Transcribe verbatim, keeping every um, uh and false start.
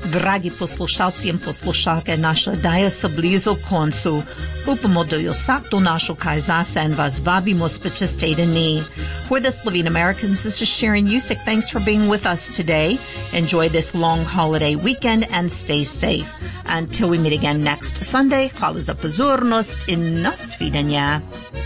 Dragi poslušalci in poslušalke, naša daja se blizu koncu. Upamo, da jo vsak to našel kaj zase in vas vabimo spet čez teden dni. We're the Slovene Americans. This is Sharon Usick. Thanks for being with us today. Enjoy this long holiday weekend and stay safe. Until we meet again next Sunday, hvala za pozornost in nasvidenja.